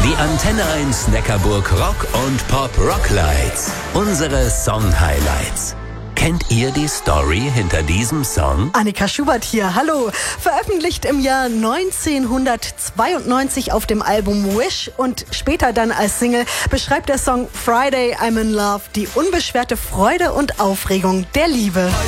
Die Antenne 1 Neckarburg Rock und Pop Rocklights. Unsere Song-Highlights. Kennt ihr die Story hinter diesem Song? Annika Schubert hier, hallo. Veröffentlicht im Jahr 1992 auf dem Album Wish und später dann als Single, beschreibt der Song Friday I'm in Love die unbeschwerte Freude und Aufregung der Liebe.